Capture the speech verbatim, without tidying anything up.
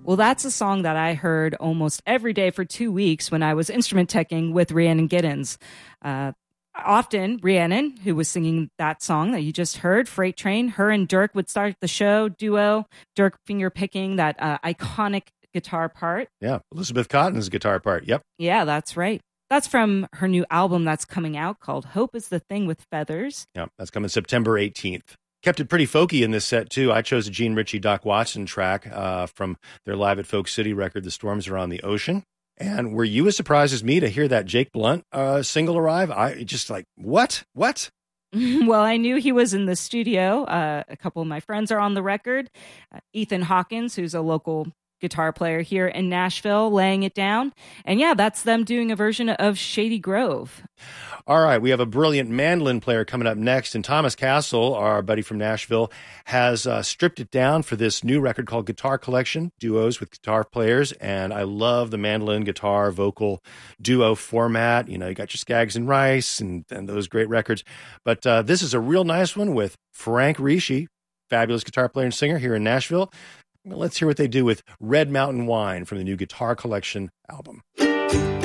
Well, that's a song that I heard almost every day for two weeks when I was instrument teching with Rhiannon Giddens. Uh, often, Rhiannon, who was singing that song that you just heard, Freight Train, her and Dirk would start the show duo, Dirk finger picking that uh, iconic guitar part. Yeah, Elizabeth Cotton's guitar part. Yep. Yeah, that's right. That's from her new album that's coming out called Hope is the Thing with Feathers. Yeah, that's coming September eighteenth. Kept it pretty folky in this set, too. I chose a Gene Ritchie, Doc Watson track uh, from their Live at Folk City record, The Storms Are on the Ocean. And were you as surprised as me to hear that Jake Blunt uh, single arrive? I just like, what? What? Well, I knew he was in the studio. Uh, a couple of my friends are on the record. Uh, Ethan Hawkins, who's a local guitar player here in Nashville, laying it down. And yeah, that's them doing a version of Shady Grove. All right, we have a brilliant mandolin player coming up next, and Thomas Castle, our buddy from Nashville, has uh, stripped it down for this new record called Guitar Collection, duos with guitar players, and I love the mandolin guitar vocal duo format. You know, you got your Skaggs and Rice and, and those great records, but uh, this is a real nice one with Frank Ricci, fabulous guitar player and singer here in Nashville. Let's hear what they do with Red Mountain Wine from the new Guitar Collection album.